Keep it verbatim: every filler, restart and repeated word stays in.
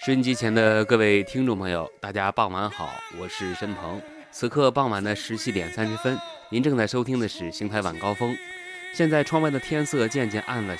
收音机前的各位听众朋友，大家傍晚好，我是申鹏。此刻傍晚的十七点三十分，您正在收听的是星台晚高峰。现在窗外的天色渐渐暗了